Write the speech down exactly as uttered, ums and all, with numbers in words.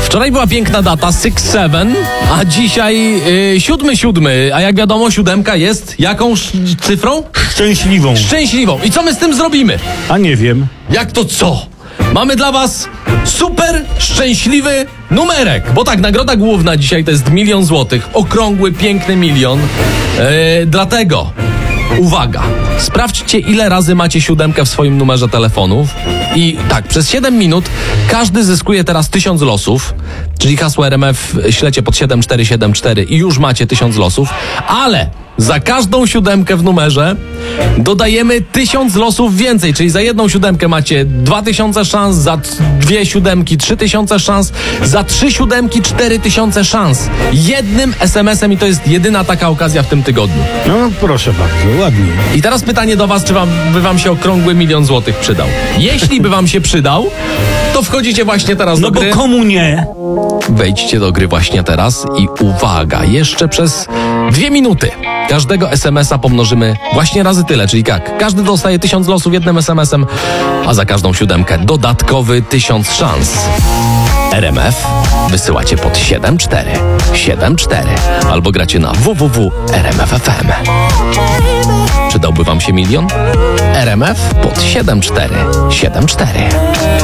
Wczoraj była piękna data, six seven, a dzisiaj yy, siódmy siódmy, a jak wiadomo siódemka jest jaką sz- cyfrą? Szczęśliwą. Szczęśliwą. I co my z tym zrobimy? A nie wiem. Jak to co? Mamy dla was super szczęśliwy numerek, bo tak, nagroda główna dzisiaj to jest milion złotych, okrągły, piękny milion. Yy, dlatego, uwaga, sprawdźcie ile razy macie siódemkę w swoim numerze telefonów i tak, przez siedem minut każdy zyskuje teraz tysiąc losów, czyli hasło R M F ślecie pod siedem cztery siedem cztery i już macie tysiąc losów, ale za każdą siódemkę w numerze dodajemy tysiąc losów więcej, czyli za jedną siódemkę macie dwa tysiące szans, za dwie siódemki trzy tysiące szans, za trzy siódemki cztery tysiące szans. Jednym es em esem i to jest jedyna taka okazja w tym tygodniu. No proszę bardzo, ładnie. I teraz pytanie do was, czy wam, by wam się okrągły milion złotych przydał? Jeśli by wam się przydał, to wchodzicie właśnie teraz No do bo gry. komu nie? Wejdźcie do gry właśnie teraz i uwaga, jeszcze przez dwie minuty każdego es em esa pomnożymy właśnie razy tyle, czyli jak? Każdy dostaje tysiąc losów jednym es em esem, a za każdą siódemkę dodatkowy tysiąc szans. R M F wysyłacie pod siedem cztery siedem cztery albo gracie na w w w kropka r m f kropka f m. Przydałby wam się milion? R M F pod siedem cztery siedem cztery.